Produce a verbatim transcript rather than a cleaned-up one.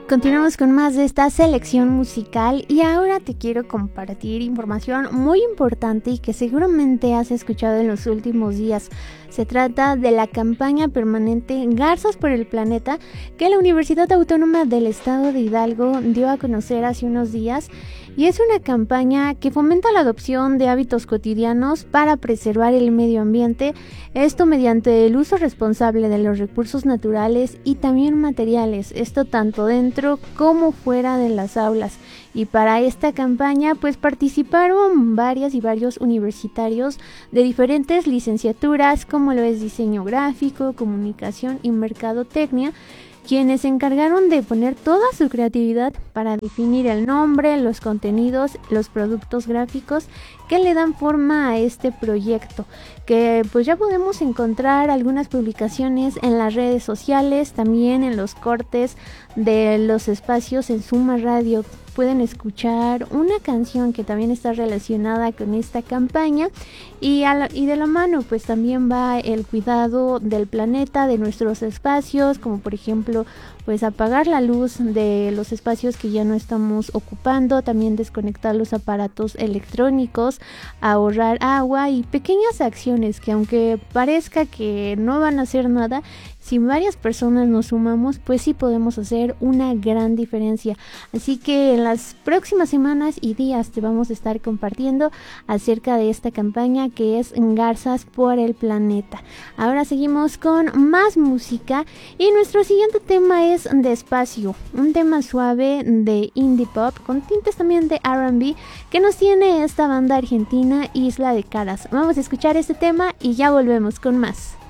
Continuamos con más de esta selección musical y ahora te quiero compartir información muy importante y que seguramente has escuchado en los últimos días. Se trata de la campaña permanente Garzas por el Planeta que la Universidad Autónoma del Estado de Hidalgo dio a conocer hace unos días, y es una campaña que fomenta la adopción de hábitos cotidianos para preservar el medio ambiente, esto mediante el uso responsable de los recursos naturales y también materiales, esto tanto dentro como fuera de las aulas. Y para esta campaña pues participaron varias y varios universitarios de diferentes licenciaturas, como lo es diseño gráfico, comunicación y mercadotecnia, quienes se encargaron de poner toda su creatividad para definir el nombre, los contenidos, los productos gráficos que le dan forma a este proyecto, que pues ya podemos encontrar algunas publicaciones en las redes sociales, también en los cortes de los espacios en Suma Radio. Pueden escuchar una canción que también está relacionada con esta campaña, y, a la, y de la mano pues también va el cuidado del planeta, de nuestros espacios, como por ejemplo pues apagar la luz de los espacios que ya no estamos ocupando, también desconectar los aparatos electrónicos, ahorrar agua y pequeñas acciones que, aunque parezca que no van a hacer nada, si varias personas nos sumamos, pues sí podemos hacer una gran diferencia. Así que en las próximas semanas y días te vamos a estar compartiendo acerca de esta campaña que es Garzas por el Planeta. Ahora seguimos con más música y nuestro siguiente tema es Despacio, un tema suave de indie pop con tintes también de R and B que nos tiene esta banda argentina Isla de Caras. Vamos a escuchar este tema y ya volvemos con más.